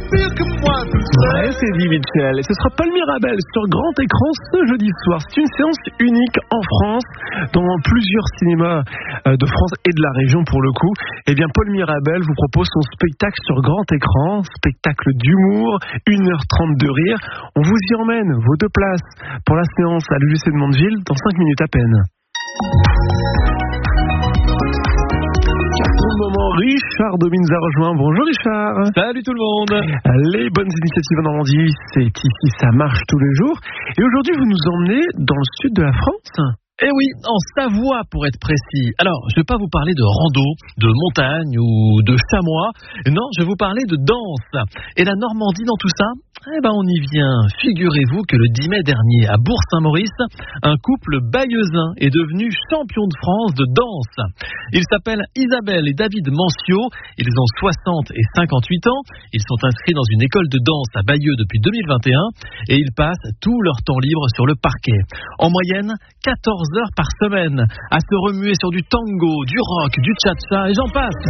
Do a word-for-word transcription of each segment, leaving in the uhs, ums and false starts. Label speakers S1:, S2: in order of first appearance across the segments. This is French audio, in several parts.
S1: Ouais, c'est Eddie Mitchell. Et ce sera Paul Mirabel sur grand écran ce jeudi soir. C'est une séance unique en France, dans plusieurs cinémas de France et de la région pour le coup. Eh bien, Paul Mirabel vous propose son spectacle sur grand écran, spectacle d'humour, une heure trente de rire. On vous y emmène, vos deux places pour la séance à l'U G C de Mondeville dans cinq minutes à peine. Pour le moment, Richard Domines a rejoint. Bonjour Richard.
S2: Salut tout le monde.
S1: Les bonnes initiatives en Normandie, c'est ici, ça marche tous les jours. Et aujourd'hui, vous nous emmenez dans le sud de la France.
S2: Eh oui, en Savoie pour être précis. Alors, je ne vais pas vous parler de rando, de montagne ou de chamois. Non, je vais vous parler de danse. Et la Normandie dans tout ça, eh ben on y vient. Figurez-vous que le dix mai dernier, à Bourg-Saint-Maurice, un couple bayeuxin est devenu champion de France de danse. Ils s'appellent Isabelle et David Mancio. Ils ont soixante et cinquante-huit ans. Ils sont inscrits dans une école de danse à Bayeux depuis deux mille vingt et un et ils passent tout leur temps libre sur le parquet. En moyenne, quatorze heures par semaine à se remuer sur du tango, du rock, du cha-cha et j'en passe.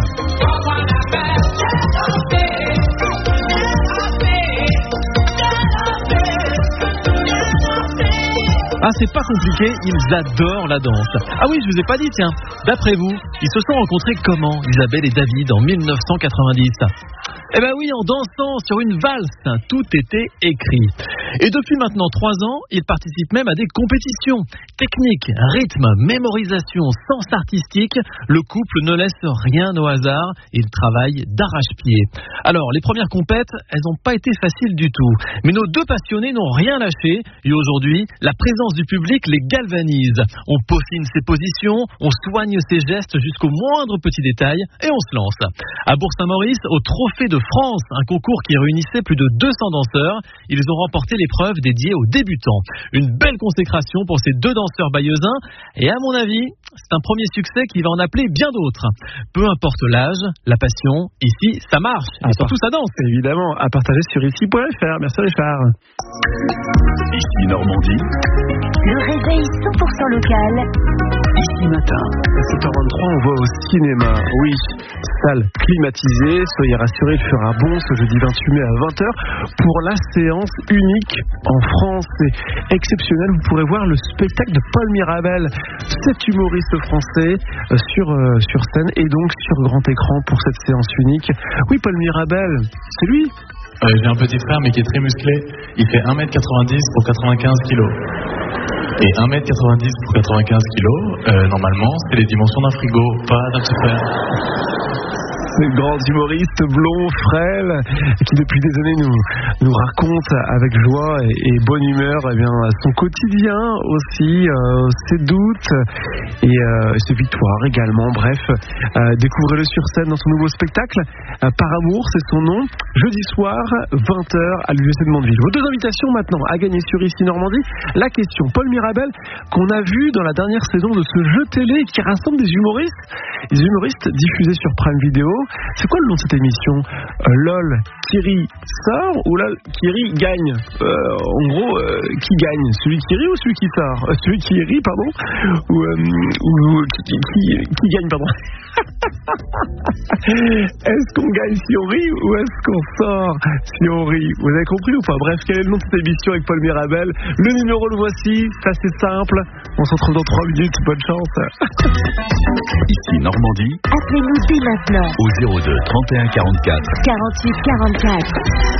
S2: Ah, c'est pas compliqué, ils adorent la danse. Ah oui, je vous ai pas dit, tiens, d'après vous, ils se sont rencontrés comment, Isabelle et David, en mille neuf cent quatre-vingt-dix? Eh ben oui, en dansant sur une valse, tout était écrit. Et depuis maintenant trois ans, ils participent même à des compétitions. Technique, rythme, mémorisation, sens artistique, le couple ne laisse rien au hasard, ils travaillent d'arrache-pied. Alors, les premières compètes, elles n'ont pas été faciles du tout. Mais nos deux passionnés n'ont rien lâché, et aujourd'hui, la présence du public les galvanise. On peaufine ses positions, on soigne ses gestes jusqu'au moindre petit détail, et on se lance. À Bourg-Saint-Maurice, au Trophée de France, un concours qui réunissait plus de deux cents danseurs, ils ont remporté l'épreuve dédiée aux débutants. Une belle consécration pour ces deux danseurs bayeuxins, et à mon avis, c'est un premier succès qui va en appeler bien d'autres. Peu importe l'âge, la passion, ici, ça marche, et surtout ça danse.
S1: Évidemment, à partager sur ici point f r. Merci Richard.
S3: Ici Normandie.
S4: Le réveil cent pour cent local.
S1: Ici matin, à sept heures vingt-trois, on va au cinéma. Oui, salle climatisée. Soyez rassurés, il fera bon ce jeudi vingt-huit mai à vingt heures pour la séance unique en France. C'est exceptionnel. Vous pourrez voir le spectacle de Paul Mirabel, cet humoriste français, sur, euh, sur scène et donc sur grand écran pour cette séance unique. Oui, Paul Mirabel, c'est lui.
S5: Euh, j'ai un petit frère mais qui est très musclé. Il fait un mètre quatre-vingt-dix pour quatre-vingt-quinze kilos. Et un mètre quatre-vingt-dix pour quatre-vingt-quinze kilos, euh, normalement, c'est les dimensions d'un frigo, pas d'un petit frère.
S1: Ce grand humoriste blond, frêle, qui depuis des années nous, nous raconte avec joie et, et bonne humeur eh bien, son quotidien aussi, euh, ses doutes et euh, ses victoires également. Bref, euh, découvrez-le sur scène dans son nouveau spectacle, euh, Par amour, c'est son nom, jeudi soir, vingt heures à l'U G C de Mondeville. Vos deux invitations maintenant à gagner sur Ici Normandie. La question, Paul Mirabel, qu'on a vu dans la dernière saison de ce jeu télé qui rassemble des humoristes, des humoristes diffusés sur Prime Video. C'est quoi le nom de cette émission? euh, LOL, Kiri sort ou LOL, Kiri gagne? euh, En gros, euh, qui gagne? Celui qui rit ou celui qui sort? euh, Celui qui rit, pardon. Ou, euh, ou qui, qui, qui gagne, pardon. Est-ce qu'on gagne si on rit ou est-ce qu'on sort si on rit? Vous avez compris ou pas? Bref, quel est le nom de cette émission avec Paul Mirabel? Le numéro, le voici, c'est assez simple. On se retrouve dans trois minutes, bonne chance.
S3: Ici Normandie.
S4: Appelez-nous dès maintenant.
S3: Au zéro deux trente et un quarante-quatre
S4: quarante-huit quarante-quatre.